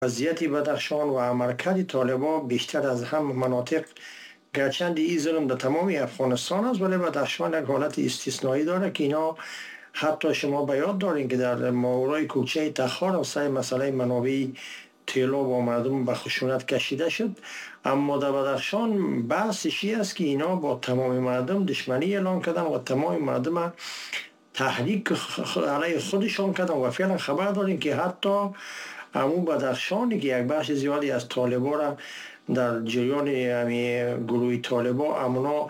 وضعیت بدخشان و عملکرد طالبان بیشتر از هم مناطق گرچند این ظلم در تمام افغانستان است، ولی بدخشان یک حالت استثنایی داره که اینا حتی شما به یاد دارین که در ماورای کوچه تخار هم سر مسئله منابع طلا با مردم به خشونت کشیده شد. اما در بدخشان بحثشی است که اینا با تمام مردم دشمنی اعلان کردن و تمام مردم تحریک علیه خودشان کردن و فعلا خبر داریم که حتی امو بدخشانی که یک بخش زیادی از طالبان را در جریان گروه طالبان امونا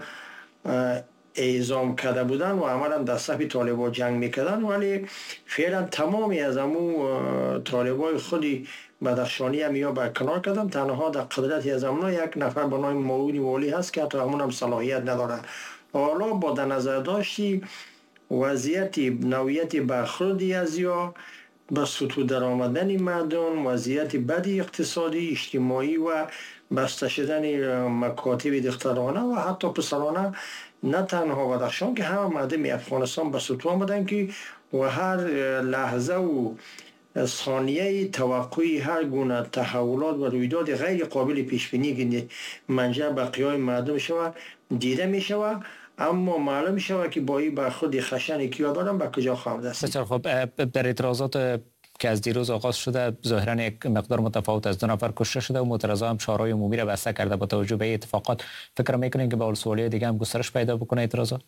اعزام کرده بودن و عملا در صف طالبان جنگ میکردن، ولی فعلا تمامی از امو طالبان خودی بدخشانی هم یا برکنار کردن. تنها در قدرتی از امونا یک نفر به نام معاون والی هست که حتی امون هم صلاحیت ندارن. حالا با در نظر داشتی وضعیت نوعیت برخوردی از یا به سطوح در آمدن مردم، وضعیت بدی اقتصادی اجتماعی و بسته شدن مکاتب دخترانه و حتی پسرانه، نه تنها بدخشان که همه مردم افغانستان به سطوح آمدن که و هر لحظه و ثانیه توقعی هر گونه تحولات و رویداد غیر قابل پیش بینی که منجر به قیام مردم شود دیده می شود. اما معلوم شود که با این برخورد خشن کیا دارن به کجا خواهد رسید. بسیار خوب. در اعتراضات که از دیروز آغاز شده ظاهرا یک مقدار متفاوت از 2 نفر کشته شده و معترضان هم شورای عمومی را بسته کرده. با توجه به اتفاقات فکر میکنین که با ولسوالی دیگه هم گسترش پیدا بکنه اعتراضات؟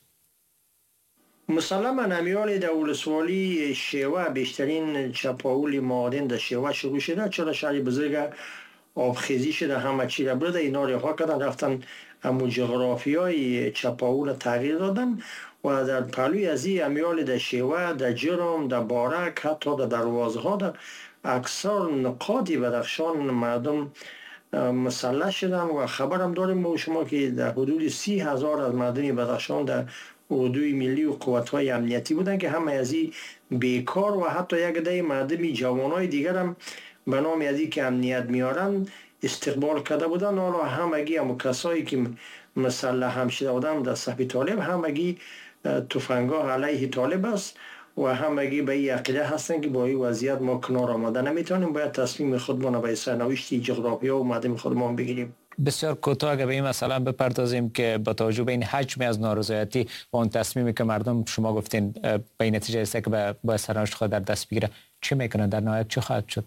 مسلما امیال در ولسوالی شیوه بیشترین چپاول معادن در شیوه شروع شده، چرا شهر بزرگ آبخیزی شده، همه چی را برده اینا رها کردن رفتن امو جغرافیای چپاول تغییر دادن و در پهلوی از این امیال در شیوه، در جرم، در بارک، حتی در دروازه ها، در اکثر نقاطی بدخشان مردم مسلح شدن و خبرم داریم ما شما که در حدود 30,000 از مردم بدخشان در اردوی ملی و قوت‌های امنیتی بودن که همه از این بیکار و حتی یک عده مردمی جوانای دیگر هم به نام از این که امنیت میارن استقبال کرده بودن. حالا همگی هم کسایی که مسلح هم شده بودن در صف طالب همگی تفنگ‌ها علیه طالب است و همگی به این عقیده هستن که با این وضعیت ما کنار آمده نمیتونیم، باید تصمیم خودمان به سرنوشت جغرافیا و مردم خودمان بگیریم. بسیار کوتاه اگه به این مسئله بپردازیم که با توجه به این حجم از نارضایتی و اون تصمیمی که مردم شما گفتین به این نتیجه رسیده که با سرنوشت خود در دست بگیره، چه میکنن در نهایت چه خواهد شد؟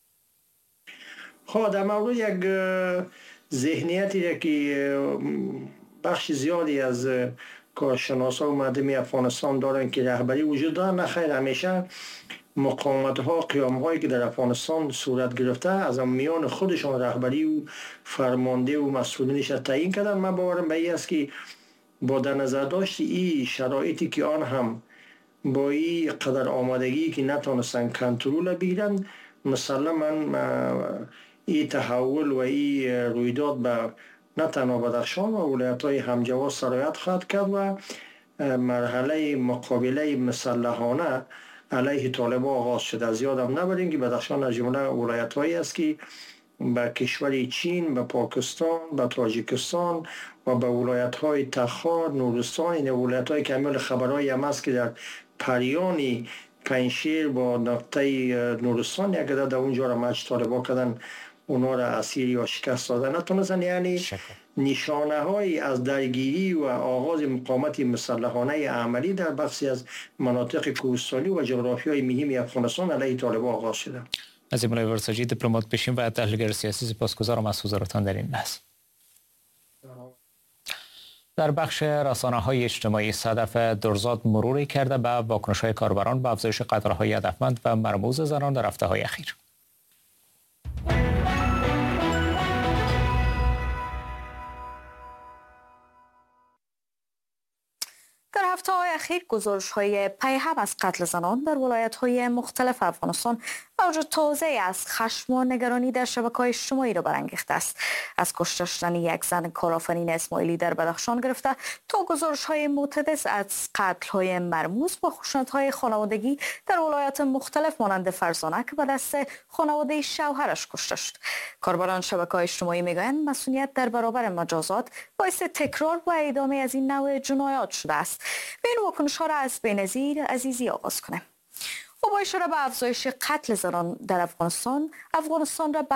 در مورد یک ذهنیتی که بخش زیادی از کارشناسا و مردم افغانستان دارن که رهبری وجود داره، نخیر همیشه مقاومت ها قیام هایی که در افغانستان صورت گرفته از میان خودشان رهبری و فرمانده و مسئولینش تعیین کردن. من باورم به این است که با در نظر داشت این شرایطی که آن هم با این قدر آمادگی که نتونستن کنترل بگیرن، مسلما این تحول و این رویداد به نه تنها بدخشان و ولایت های همجوار سرایت خواهد کرد و مرحله مقابله مسلحانه علیه طالبان آغاز شده. از یادم نبریم که بدخشان از جمله ولایت هایی است که به کشور چین، به پاکستان، به تاجیکستان و به ولایت های تخار، نورستان، این ولایت های کامل خبرهای هم است که در پریانی پنشیر با نقطه نورستان یک عدد در اونجا را مچ طالبان کردن، اونا را اسیر یا شکست دادن نتونستن. یعنی نشانه های از درگیری و آغاز مقاومت مسلحانه عملی در بخشی از مناطق کوهستانی و جغرافیای مهم افغانستان علیه طالبان آغاز شده. عزیز مولوی ورساجی، دیپلمات پیشین و تحلیلگر سیاسی، سپاسگزارم از حضورتان در این بحث. در بخش رسانه‌های اجتماعی صدف درزاد مروری کرده به واکنش‌های کاربران به افزایش قطارهای هدفمند و مرموز زنان در هفته‌های اخیر. در هفته‌های اخیر گزارش‌های پیهم از قتل زنان در ولایت‌های مختلف افغانستان موج تازه‌ای از خشم و نگرانی در شبکه‌های اجتماعی را برانگیخته است. از کشته شدن یک زن کارآفرین اسماعیلی در بدخشان گرفته تا گزارش‌های متعدد از قتل‌های مرموز و خشونت‌های خانوادگی در ولایات مختلف مانند فرزانه که به دست خانواده شوهرش کشته شد. کاربران شبکه‌های اجتماعی می‌گویند مسئولیت در برابر مجازات باعث تکرار و ادامه از این نوع جنایات شده است. به این واکنش‌ها را از بینظیر عزیزی آغاز کنیم. با اشاره به افزایش قتل زنان در افغانستان را